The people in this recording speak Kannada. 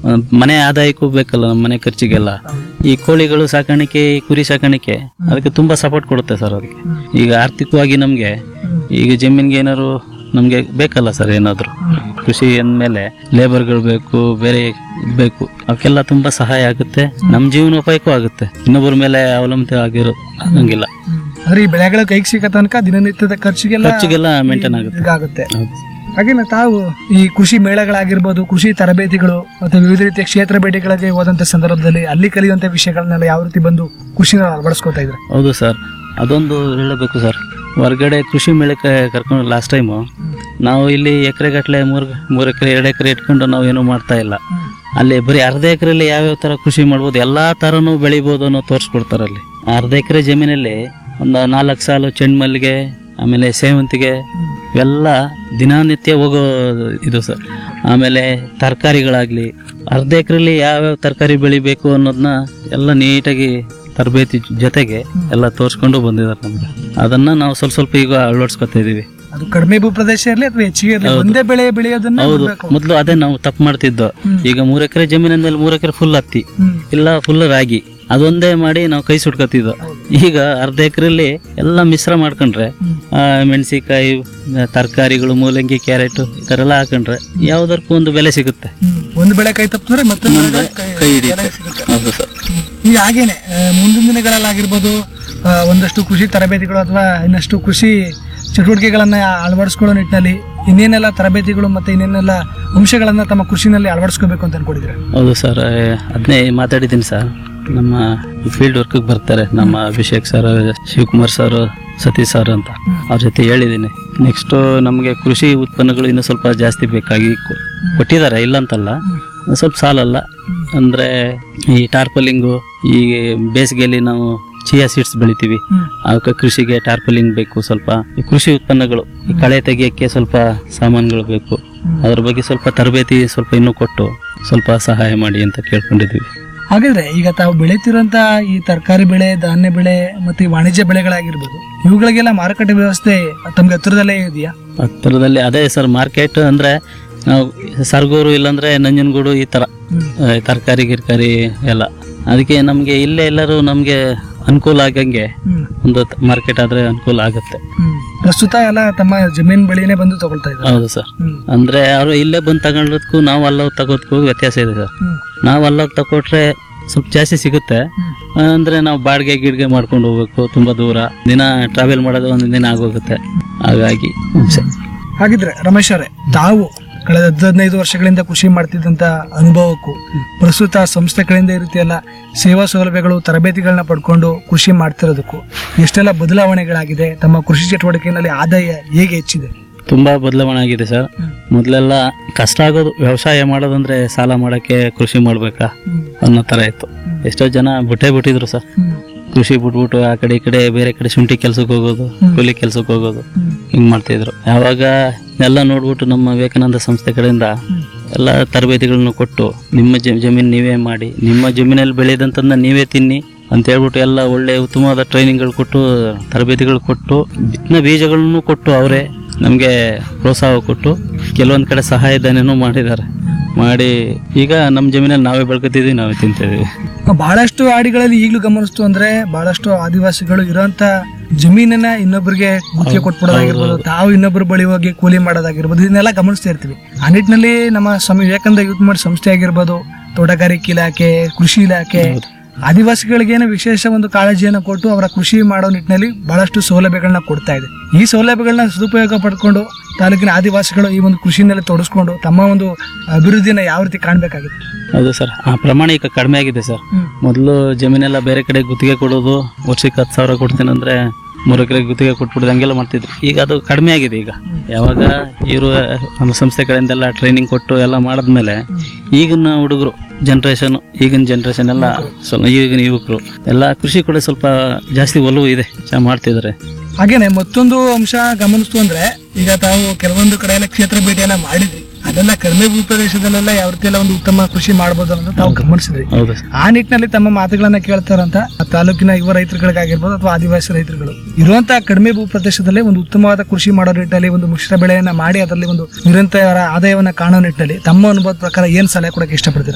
ಮನೆ ಆದಾಯಕ್ಕೂ ಬೇಕಲ್ಲ, ನಮ್ಮ ಮನೆ ಖರ್ಚಿಗೆಲ್ಲ. ಈ ಕೋಳಿಗಳು ಸಾಕಾಣಿಕೆ, ಕುರಿ ಸಾಕಾಣಿಕೆ ಅದಕ್ಕೆ ತುಂಬಾ ಸಪೋರ್ಟ್ ಕೊಡುತ್ತೆ ಸರ್. ಅದಕ್ಕೆ ಈಗ ಆರ್ಥಿಕವಾಗಿ ನಮ್ಗೆ ಈಗ ಜಮೀನ್ಗೆ ಏನಾದ್ರು ನಮ್ಗೆ ಬೇಕಲ್ಲ ಸರ್. ಏನಾದ್ರು ಕೃಷಿ ಅಂದ್ಮೇಲೆ ಲೇಬರ್ಗಳು ಬೇಕು, ಬೇರೆ ಬೇಕು, ಅವಕ್ಕೆಲ್ಲ ತುಂಬಾ ಸಹಾಯ ಆಗುತ್ತೆ. ನಮ್ ಜೀವನೋಪಾಯಕ್ಕೂ ಆಗುತ್ತೆ. ಇನ್ನೊಬ್ಬರ ಮೇಲೆ ಅವಲಂಬಿತ ಆಗಂಗಿಲ್ಲ. ಅಂದ್ರೆ ಈ ಬೆಳೆಗಳ ಕೈಗೆ ಸಿಕ್ಕ ತನಕ ದಿನನಿತ್ಯದ ಖರ್ಚಿಗೆಲ್ಲ ಮೇಂಟೈನ್ ಆಗುತ್ತೆ. ಹಾಗೇನೆ ತಾವು ಈ ಕೃಷಿ ಮೇಳಗಳಾಗಿರ್ಬೋದು, ಕೃಷಿ ತರಬೇತಿಗಳು ಮತ್ತು ವಿವಿಧ ರೀತಿಯ ಕ್ಷೇತ್ರ ಭೇಟಿಗಳಿಗೆ ಹೋದಂತ ಸಂದರ್ಭದಲ್ಲಿ ಅಲ್ಲಿ ಕಲಿಯುವಂತ ವಿಷಯಗಳನ್ನೆಲ್ಲ ಯಾವ ರೀತಿ ಬಂದು ಕೃಷಿನ ಅಳವಡಿಸ್ಕೊತಾ ಇದ್ರೆ? ಹೌದು ಸರ್, ಅದೊಂದು ಹೇಳಬೇಕು ಸರ್. ಹೊರಗಡೆ ಕೃಷಿ ಮೇಳಕ್ಕೆ ಕರ್ಕೊಂಡು ಲಾಸ್ಟ್ ಟೈಮು ನಾವು ಇಲ್ಲಿ ಎಕರೆಗಟ್ಟಲೆ 3 ಎಕರೆ 2 ಎಕರೆ ಇಟ್ಕೊಂಡು ನಾವು ಏನೂ ಮಾಡ್ತಾ ಇಲ್ಲ. ಅಲ್ಲಿ ಬರೀ ಅರ್ಧ ಎಕರೆಯಲ್ಲಿ ಯಾವ್ಯಾವ ತರ ಕೃಷಿ ಮಾಡ್ಬೋದು, ಎಲ್ಲಾ ತರನು ಬೆಳಿಬೋದು ಅನ್ನೋ ತೋರಿಸ್ಕೊಡ್ತಾರೆ. ಅಲ್ಲಿ ಅರ್ಧ ಎಕರೆ ಜಮೀನಲ್ಲಿ ಒಂದು 4 ಸಾಲು ಚೆಂಡು ಮಲ್ಲಿಗೆ, ಆಮೇಲೆ ಸೇವಂತಿಗೆ ಇವೆಲ್ಲ ದಿನನಿತ್ಯ ಹೋಗೋ ಇದು ಸರ್. ಆಮೇಲೆ ತರಕಾರಿಗಳಾಗ್ಲಿ ಅರ್ಧ ಎಕರೆಯಲ್ಲಿ ಯಾವ್ಯಾವ ತರಕಾರಿ ಬೆಳಿಬೇಕು ಅನ್ನೋದನ್ನ ಎಲ್ಲ ನೀಟಾಗಿ ತರಬೇತಿ ಜೊತೆಗೆ ಎಲ್ಲ ತೋರಿಸ್ಕೊಂಡು ಬಂದಿದ್ದಾರೆ ನಮ್ಗೆ. ಅದನ್ನ ನಾವು ಸ್ವಲ್ಪ ಈಗ ಅಳವಡಿಸ್ಕೊತಾ ಇದೀವಿ. ಅದು ಕಡಿಮೆ ಭೂ ಪ್ರದೇಶ ಇರಲಿ ಅಥವಾ ಹೆಚ್ಚಿಗೆ ಇರಲಿ, ಒಂದೇ ಬೆಳೆ ಬೆಳೆಯೋದನ್ನ ಹೌದು. ಮೊದಲು ಅದೇ ನಾವು ತಪ್ಪು ಮಾಡ್ತಿದ್ದೋ. ಈಗ 3 ಎಕರೆ ಜಮೀನಲ್ಲಿ 3 ಎಕರೆ ಫುಲ್ ಹತ್ತಿ ಇಲ್ಲ ಫುಲ್ ರಾಗಿ, ಅದೊಂದೇ ಮಾಡಿ ನಾವು ಕೈ ಸುಟ್ಕೊತಿದ್ದೋ. ಈಗ ಅರ್ಧ ಎಕರೆಯಲ್ಲಿ ಎಲ್ಲ ಮಿಶ್ರ ಮಾಡ್ಕೊಂಡ್ರೆ ಮೆಣಸಿಕಾಯಿ, ತರಕಾರಿಗಳು, ಮೂಲಂಗಿ, ಕ್ಯಾರೆಟ್ ಈ ತರ ಎಲ್ಲ ಹಾಕೊಂಡ್ರೆ ಯಾವ್ದಕ್ಕೂ ಒಂದು ಬೆಲೆ ಸಿಗುತ್ತೆ. ಒಂದು ಬೆಳೆ ಕೈ ತಪ್ಪಿದ್ರೆ ಮತ್ತೆ ಕೈ ಹಿಡಿಯುತ್ತೆ. ಹೌದು ಸರ್. ಈಗ ಹಾಗೇನೆ ಮುಂದಿನ ದಿನಗಳಲ್ಲಾಗಿರ್ಬೋದು ಒಂದಷ್ಟು ಕೃಷಿ ತರಬೇತಿಗಳು ಅಥವಾ ಇನ್ನಷ್ಟು ಕೃಷಿ ಚಟುವಟಿಕೆಗಳನ್ನ ಅಳವಡಿಸ್ಕೊಳ್ಳೋ ನಿಟ್ಟಿನಲ್ಲಿ ಇನ್ನೇನೆಲ್ಲ ತರಬೇತಿಗಳು ಮತ್ತೆ ಇನ್ನೇನೆಲ್ಲ ಅಂಶಗಳನ್ನ ತಮ್ಮ ಕೃಷಿನಲ್ಲಿ ಅಳವಡಿಸ್ಕೋಬೇಕು ಅಂತ ಅನ್ಕೊಂಡಿದ್ರೆ? ಹೌದು ಸರ್, ಅದನ್ನೇ ಮಾತಾಡಿದ್ದೀನಿ ಸರ್. ನಮ್ಮ ಫೀಲ್ಡ್ ವರ್ಕ್ ಬರ್ತಾರೆ ನಮ್ಮ Abhishek sir, Shivakumar sir, Satish sir ಅಂತ, ಅವ್ರ ಜೊತೆ ಹೇಳಿದ್ದೀನಿ. ನೆಕ್ಸ್ಟ್ ನಮಗೆ ಕೃಷಿ ಉತ್ಪನ್ನಗಳು ಇನ್ನೂ ಸ್ವಲ್ಪ ಜಾಸ್ತಿ ಬೇಕಾಗಿ ಕೊಟ್ಟಿದ್ದಾರೆ, ಇಲ್ಲ ಅಂತಲ್ಲ, ಸ್ವಲ್ಪ ಸಾಲಲ್ಲ. ಅಂದ್ರೆ ಈ ಟಾರ್ಪಲಿಂಗು, ಈ ಬೇಸಿಗೆಯಲ್ಲಿ ನಾವು ಚಿಯಾ ಸೀಡ್ಸ್ ಬೆಳಿತೀವಿ, ಅವಕ್ಕೆ ಕೃಷಿಗೆ ಟಾರ್ಪಲಿಂಗ್ ಬೇಕು. ಸ್ವಲ್ಪ ಈ ಕೃಷಿ ಉತ್ಪನ್ನಗಳು, ಈ ಕಳೆ ತೆಗಿಯಕ್ಕೆ ಸ್ವಲ್ಪ ಸಾಮಾನುಗಳು ಬೇಕು. ಅದ್ರ ಬಗ್ಗೆ ಸ್ವಲ್ಪ ತರಬೇತಿ ಸ್ವಲ್ಪ ಇನ್ನೂ ಕೊಟ್ಟು ಸ್ವಲ್ಪ ಸಹಾಯ ಮಾಡಿ ಅಂತ ಕೇಳ್ಕೊಂಡಿದ್ದೀವಿ. ಹಾಗಾದ್ರೆ ಈಗ ತಾವು ಬೆಳೀತಿರುವಂತ ಈ ತರಕಾರಿ ಬೆಳೆ, ಧಾನ್ಯ ಬೆಳೆ ಮತ್ತೆ ಈ ವಾಣಿಜ್ಯ ಬೆಳೆಗಳಾಗಿರ್ಬೋದು, ಇವುಗಳಿಗೆಲ್ಲ ಮಾರುಕಟ್ಟೆ ವ್ಯವಸ್ಥೆ ತಮ್ಗೆ ಹತ್ತಿರದಲ್ಲೇ ಇದೆಯಾ? ಹತ್ತಿರದಲ್ಲಿ ಅದೇ ಸರ್ ಮಾರ್ಕೆಟ್. ಅಂದ್ರೆ ನಾವು ಸರ್ಗೂರು ಇಲ್ಲಾಂದ್ರೆ ನಂಜನಗೂಡು ಈ ತರ ತರಕಾರಿ ಗಿರ್ಕಾರಿ ಎಲ್ಲ, ಅದಕ್ಕೆ ನಮ್ಗೆ ಇಲ್ಲೇ ಎಲ್ಲರೂ ನಮ್ಗೆ ಅನುಕೂಲ ಆಗಂಗೆ ಒಂದು ಮಾರ್ಕೆಟ್ ಆದ್ರೆ ಅನುಕೂಲ ಆಗುತ್ತೆ. ಪ್ರಸ್ತುತ ಎಲ್ಲ ತಮ್ಮ ಜಮೀನ್ ಬೆಳೆನೇ ಬಂದು ತಗೊಳ್ತಾ ಇದ್ದಾರೆ? ಹೌದು ಸರ್. ಅಂದ್ರೆ ಅವರು ಇಲ್ಲೇ ಬಂದು ತಗೊಳ್ಳೋದಕ್ಕೂ ನಾವು ಅಲ್ಲೋಗಿ ತಗೋದಕ್ಕೂ ವ್ಯತ್ಯಾಸ ಇದೆ ಸರ್. ನಾವು ಅಲ್ಲೋಗಿ ತಗೊಟ್ರೆ ಸ್ವಲ್ಪ ಜಾಸ್ತಿ ಸಿಗುತ್ತೆ. ಅಂದ್ರೆ ನಾವು ಬಾಡಿಗೆ ಗಿಡ್ಗೆ ಮಾಡ್ಕೊಂಡು ಹೋಗ್ಬೇಕು, ತುಂಬಾ ದೂರ ದಿನ ಟ್ರಾವೆಲ್ ಮಾಡೋದು ಒಂದು ದಿನ ಆಗೋಗುತ್ತೆ. ಹಾಗಾಗಿ ಹಾಗಿದ್ರೆ ರಮೇಶ್ ಅವರೇ, ತಾವು ಕಳೆದ 15 ವರ್ಷಗಳಿಂದ ಕೃಷಿ ಮಾಡ್ತಿದ್ದಂತ ಅನುಭವಕ್ಕೂ ಪ್ರಸ್ತುತ ಸಂಸ್ಥೆಗಳಿಂದ ಈ ರೀತಿ ಎಲ್ಲ ಸೇವಾ ಸೌಲಭ್ಯಗಳು, ತರಬೇತಿಗಳನ್ನ ಪಡ್ಕೊಂಡು ಕೃಷಿ ಮಾಡ್ತಿರೋದಕ್ಕೂ ಎಷ್ಟೆಲ್ಲ ಬದಲಾವಣೆಗಳಾಗಿದೆ? ತಮ್ಮ ಕೃಷಿ ಚಟುವಟಿಕೆಯಲ್ಲಿ ಆದಾಯ ಹೇಗೆ ಹೆಚ್ಚಿದೆ? ತುಂಬಾ ಬದಲಾವಣೆ ಆಗಿದೆ ಸರ್. ಮೊದಲೆಲ್ಲ ಕಷ್ಟ ಆಗೋದು, ವ್ಯವಸಾಯ ಮಾಡೋದಂದ್ರೆ ಸಾಲ ಮಾಡಕ್ಕೆ ಕೃಷಿ ಮಾಡ್ಬೇಕಾ ಅನ್ನೋ ತರ ಇತ್ತು. ಎಷ್ಟೋ ಜನ ಬಿಟ್ಟಿದ್ರು ಸರ್. ಕೃಷಿ ಬಿಟ್ಬಿಟ್ಟು ಆ ಕಡೆ ಈ ಕಡೆ ಬೇರೆ ಕಡೆ ಶುಂಠಿ ಕೆಲ್ಸಕ್ಕೆ ಹೋಗೋದು, ಕೂಲಿ ಕೆಲ್ಸಕ್ಕೆ ಹೋಗೋದು, ಹಿಂಗ್ ಮಾಡ್ತಿದ್ರು. ಯಾವಾಗ ಎಲ್ಲ ನೋಡ್ಬಿಟ್ಟು ನಮ್ಮ ವಿವೇಕಾನಂದ ಸಂಸ್ಥೆ ಕಡೆಯಿಂದ ಎಲ್ಲ ತರಬೇತಿಗಳನ್ನು ಕೊಟ್ಟು, ನಿಮ್ಮ ಜಮೀನ್ ನೀವೇ ಮಾಡಿ, ನಿಮ್ಮ ಜಮೀನಲ್ಲಿ ಬೆಳೆದಂತಂದ ನೀವೇ ತಿನ್ನಿ ಅಂತ ಹೇಳ್ಬಿಟ್ಟು ಎಲ್ಲ ಒಳ್ಳೆ ಉತ್ತಮವಾದ ಟ್ರೈನಿಂಗ್ಗಳು ಕೊಟ್ಟು, ತರಬೇತಿಗಳು ಕೊಟ್ಟು, ಬಿತ್ತನೆ ಬೀಜಗಳನ್ನು ಕೊಟ್ಟು, ಅವರೇ ನಮ್ಗೆ ಪ್ರೋತ್ಸಾಹ ಕೊಟ್ಟು ಕೆಲವೊಂದ್ ಕಡೆ ಸಹಾಯಧನನೂ ಮಾಡಿ ಈಗ ನಮ್ಮ ಜಮೀನಲ್ಲಿ ನಾವೇ ಬೆಳ್ಕೊತಿದ್ವಿ, ನಾವೇ ತಿಂತಿದೀವಿ. ಬಹಳಷ್ಟು ಹಾಡಿಗಳಲ್ಲಿ ಈಗಲೂ ಗಮನಿಸ್ತು ಅಂದ್ರೆ ಬಹಳಷ್ಟು ಆದಿವಾಸಿಗಳು ಇರೋಂತ ಜಮೀನನ್ನ ಇನ್ನೊಬ್ಬರಿಗೆ ಗುತ್ತಿಗೆ ಕೊಟ್ಬಿಡೋದಾಗಿರ್ಬೋದು, ತಾವು ಇನ್ನೊಬ್ಬರು ಬಳಿ ಹೋಗಿ ಕೂಲಿ ಮಾಡೋದಾಗಿರ್ಬೋದು, ಇದನ್ನೆಲ್ಲ ಗಮನಿಸ್ತಾ ಇರ್ತೀವಿ. ಆ ನಿಟ್ಟಿನಲ್ಲಿ ನಮ್ಮ ಸ್ವಾಮಿ ವಿವೇಕಾನಂದ ಯೂತ್ ಮಾಡಿ ಸಂಸ್ಥೆ ಆಗಿರ್ಬೋದು, ತೋಟಗಾರಿಕೆ ಇಲಾಖೆ, ಕೃಷಿ ಇಲಾಖೆ ಆದಿವಾಸಿಗಳಿಗೇನು ವಿಶೇಷ ಒಂದು ಕಾಳಜಿಯನ್ನು ಕೊಟ್ಟು ಅವರ ಕೃಷಿ ಮಾಡೋ ನಿಟ್ಟಿನಲ್ಲಿ ಬಹಳಷ್ಟು ಸೌಲಭ್ಯಗಳನ್ನ ಕೊಡ್ತಾ ಇದೆ. ಈ ಸೌಲಭ್ಯಗಳನ್ನ ಸದುಪಯೋಗ ಪಡ್ಕೊಂಡು ತಾಲೂಕಿನ ಆದಿವಾಸಿಗಳು ಈ ಒಂದು ಕೃಷಿನಲ್ಲಿ ತೊಡಸ್ಕೊಂಡು ತಮ್ಮ ಒಂದು ಅಭಿವೃದ್ಧಿನ ಯಾವ ರೀತಿ ಕಾಣ್ಬೇಕಾಗಿದೆ? ಹೌದು ಸರ್, ಆ ಪ್ರಮಾಣ ಈಗ ಕಡಿಮೆ ಆಗಿದೆ ಸರ್. ಮೊದಲು ಜಮೀನೆಲ್ಲ ಬೇರೆ ಕಡೆ ಗುತ್ತಿಗೆ ಕೊಡೋದು, ವರ್ಷಕ್ಕೆ 10,000 ಕೊಡ್ತೇನೆಂದ್ರೆ 3 ಎಕರೆ ಗುತ್ತಿಗೆ ಕೊಟ್ಬಿಡೋದು, ಹಂಗೆಲ್ಲ ಮಾಡ್ತಿದ್ರು. ಈಗ ಅದು ಕಡಿಮೆ ಆಗಿದೆ. ಈಗ ಯಾವಾಗ ಇವರು ನಮ್ಮ ಸಂಸ್ಥೆ ಕಡೆಯಿಂದೆಲ್ಲ ಟ್ರೈನಿಂಗ್ ಕೊಟ್ಟು ಎಲ್ಲ ಮಾಡಿದ್ಮೇಲೆ ಈಗಿನ ಹುಡುಗರು ಈಗಿನ ಜನರೇಷನ್ ಎಲ್ಲ ಸ್ವಲ್ಪ ಈಗಿನ ಯುವಕರು ಎಲ್ಲ ಕೃಷಿ ಕೂಡ ಸ್ವಲ್ಪ ಜಾಸ್ತಿ ಒಲವು ಇದೆ, ಚೆನ್ನಾಗಿ ಮಾಡ್ತಿದ್ದಾರೆ. ಹಾಗೇನೆ ಮತ್ತೊಂದು ಅಂಶ ಗಮನಿಸ್ತು ಅಂದ್ರೆ, ಈಗ ತಾವು ಕೆಲವೊಂದು ಕಡೆ ಎಲ್ಲ ಕ್ಷೇತ್ರ ಭೇಟಿಯನ್ನ ಮಾಡಿದ್ರಿ, ಅದೆಲ್ಲ ಕಡಿಮೆ ಭೂ ಪ್ರದೇಶದಲ್ಲೆಲ್ಲ ಯಾವ ರೀತಿ ಎಲ್ಲ ಒಂದು ಉತ್ತಮ ಕೃಷಿ ಮಾಡಬಹುದು ಅನ್ನೋದು ತಾವು ಗಮನಿಸಿದ್ರಿ. ಆ ನಿಟ್ಟಿನಲ್ಲಿ ತಮ್ಮ ಮಾತುಗಳನ್ನ ಕೇಳ್ತಾರಂತ ತಾಲೂಕಿನ ಯುವ ರೈತರುಗಳಿಗಾಗಿರ್ಬೋದು ಅಥವಾ ಆದಿವಾಸಿ ರೈತರುಗಳು ಇರುವಂತಹ ಕಡಿಮೆ ಭೂ ಪ್ರದೇಶದಲ್ಲಿ ಒಂದು ಉತ್ತಮವಾದ ಕೃಷಿ ಮಾಡೋ ನಿಟ್ಟಿನಲ್ಲಿ ಒಂದು ಮಿಶ್ರ ಬೆಳೆಯನ್ನ ಮಾಡಿ ಅದರಲ್ಲಿ ಒಂದು ನಿರಂತರ ಆದಾಯವನ್ನ ಕಾಣೋ ನಿಟ್ಟಿನಲ್ಲಿ ತಮ್ಮ ಅನುಭವದ ಪ್ರಕಾರ ಏನ್ ಸಲಹೆ ಕೊಡಕ್ಕೆ ಇಷ್ಟಪಡ್ತೀರಾ?